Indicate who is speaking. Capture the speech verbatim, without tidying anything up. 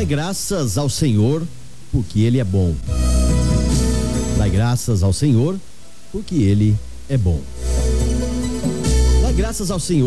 Speaker 1: Dai graças ao Senhor, porque Ele é bom. Dai graças ao Senhor, porque Ele é bom. Dai graças ao Senhor.